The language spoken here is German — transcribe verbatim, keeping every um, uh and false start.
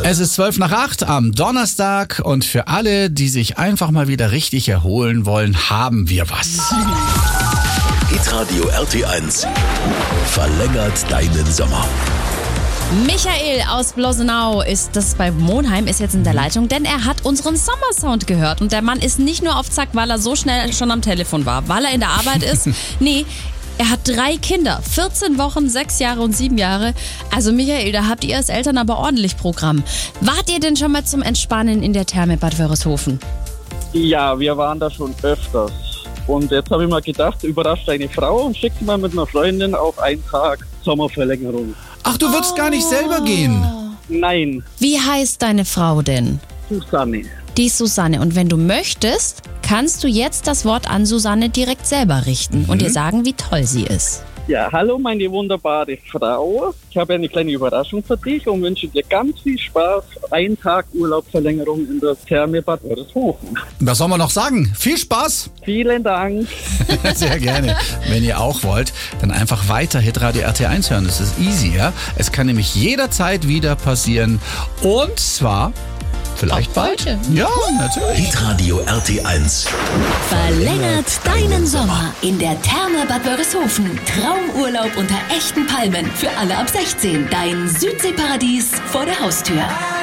Es ist zwölf nach acht am Donnerstag und für alle, die sich einfach mal wieder richtig erholen wollen, haben wir was. Hitradio R T eins verlängert deinen Sommer. Michael aus Blosenau ist das bei Monheim, ist jetzt in der Leitung, denn er hat unseren Sommersound gehört. Und der Mann ist nicht nur auf Zack, weil er so schnell schon am Telefon war, weil er in der Arbeit ist. Nee, er hat drei Kinder, vierzehn Wochen, sechs Jahre und sieben Jahre. Also Michael, da habt ihr als Eltern aber ordentlich Programm. Wart ihr denn schon mal zum Entspannen in der Therme Bad Wörishofen? Ja, wir waren da schon öfters. Und jetzt habe ich mal gedacht, überrascht deine Frau und schickt mal mit einer Freundin auf einen Tag Sommerverlängerung. Ach, du würdest oh. gar nicht selber gehen? Nein. Wie heißt deine Frau denn? Susanne. Die Susanne. Und wenn du möchtest, kannst du jetzt das Wort an Susanne direkt selber richten mhm. und ihr sagen, wie toll sie ist. Ja, hallo meine wunderbare Frau. Ich habe eine kleine Überraschung für dich und wünsche dir ganz viel Spaß. Ein Tag Urlaubsverlängerung in der Therme Bad Wörishofen. Was soll man noch sagen? Viel Spaß! Vielen Dank. Sehr gerne. Wenn ihr auch wollt, dann einfach weiter Hitradio R T eins hören. Das ist easy, ja? Es kann nämlich jederzeit wieder passieren. Und zwar vielleicht bald. Heute. Ja, natürlich. Hitradio R T eins verlängert deinen Sommer in der Therme Bad Wörishofen. Traumurlaub unter echten Palmen für alle ab sechzehn. Dein Südseeparadies vor der Haustür.